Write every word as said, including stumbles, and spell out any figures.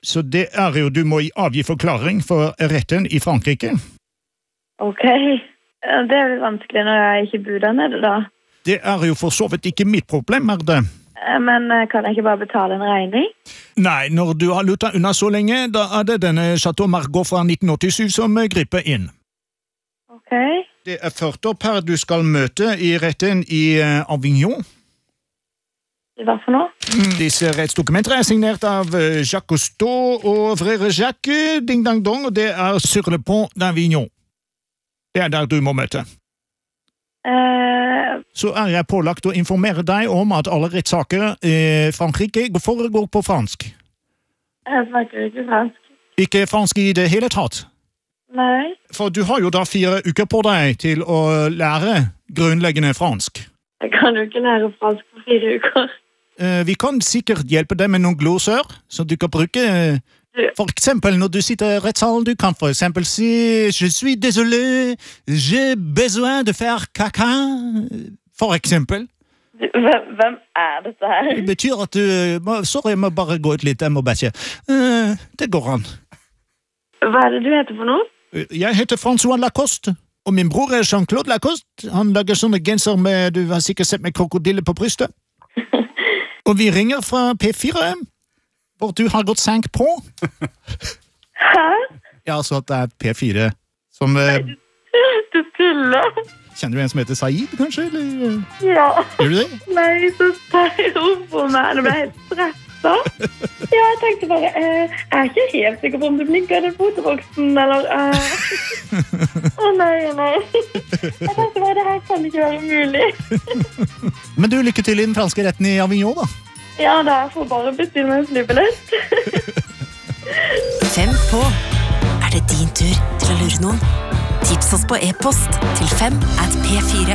Så det er jo du må avgi forklaring for retten i Frankrike. Ok, det er jo vanskelig når jeg ikke bor der nede da. Det er jo for så vidt ikke mitt problem, er det? Men kan jeg ikke bare betale en regning? Nei, når du har luttet unna så lenge, da er det denne Chateau Margaux fra nitten åttisju som griper inn. Ok. Det er ført opp her du skal møte i retten i Avignon. Hva for noe? Disse rettsdokumenter er signert av Jacques Cousteau og Frère Jacques Ding Dang Dong, og det er sur le pont d'Avignon. Det er der du må møte. Uh... Så er jeg pålagt å informere deg om at alle rettssaker i Frankrike foregår på fransk. Jeg snakker ikke fransk. Ikke fransk i det hele tatt? Nei. For du har jo da fire uker på deg til å lære grunnleggende fransk. Jeg kan jo ikke lære fransk på fire uker. Vi kan sikkert hjelpe deg med noen glosser, så du kan bruke, for eksempel når du sitter i rettssalen, du kan for eksempel si «Je suis désolé, j'ai besoin de faire caca», for eksempel. Hvem, hvem er dette her? Det betyr at du, sorry, jeg må bare gå ut litt, jeg må bæsje. Det går an. Hva er det du heter for noe? Jeg heter François Lacoste, og min bror er Jean-Claude Lacoste. Han lager sånne genser med, du har sikkert sett med krokodille på brystet. Og vi ringer fra P fire, hvor du har gått senk på. Hæ? Ja, så at det er P fire som... Nei, du tuller. Kjenner du en som heter Said, kanskje? Eller? Ja. Gjør du det? Nei, så steg opp på meg. Nå ble jeg helt stresset. Ja, jeg tenkte bare, eh, jeg er ikke helt sikker på om du blinker den fotoboksen, eller... Å uh... oh, nei, nei. Jeg tenkte bare, det her kan ikke være mulig. Men du, lykke til i den franske retten i Avignon, da. Ja, da får bare bestille meg en flybillett. Fem på. Er det din tur til å lure noen? Tips oss på e-post til fem at p fire